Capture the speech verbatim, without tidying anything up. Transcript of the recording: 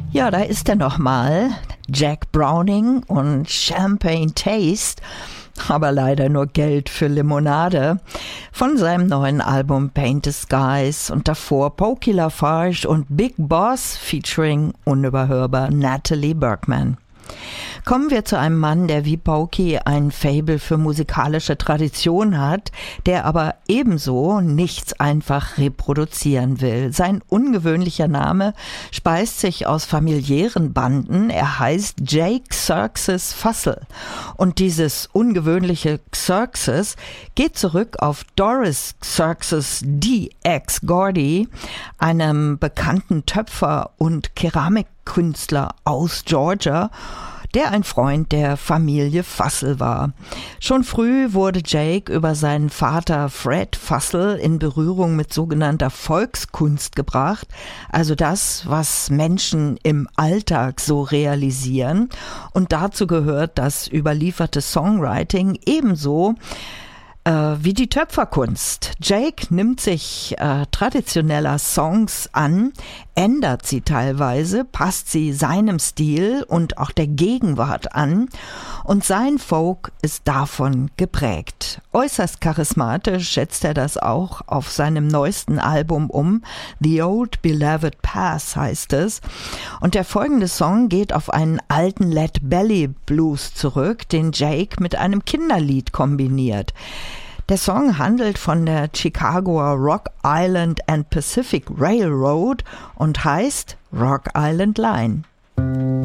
Ja, da ist er nochmal, Jack Browning und Champagne Taste, aber leider nur Geld für Limonade, von seinem neuen Album Paint the Skies und davor Pokey Lafarge und Big Boss featuring unüberhörbar Natalie Bergman. Kommen wir zu einem Mann, der wie Pokey ein Faible für musikalische Tradition hat, der aber ebenso nichts einfach reproduzieren will. Sein ungewöhnlicher Name speist sich aus familiären Banden. Er heißt Jake Xerxes Fussell. Und dieses ungewöhnliche Xerxes geht zurück auf Doris Xerxes D X Gordy, einem bekannten Töpfer und Keramikkünstler aus Georgia, der ein Freund der Familie Fussell war. Schon früh wurde Jake über seinen Vater Fred Fussell in Berührung mit sogenannter Volkskunst gebracht, also das, was Menschen im Alltag so realisieren. Und dazu gehört das überlieferte Songwriting ebenso Äh, wie die Töpferkunst. Jake nimmt sich äh, traditioneller Songs an, ändert sie teilweise, passt sie seinem Stil und auch der Gegenwart an und sein Folk ist davon geprägt. Äußerst charismatisch setzt er das auch auf seinem neuesten Album um. The Old Beloved Path heißt es. Und der folgende Song geht auf einen alten Lead Belly Blues zurück, den Jake mit einem Kinderlied kombiniert. Der Song handelt von der Chicagoer Rock Island and Pacific Railroad und heißt Rock Island Line.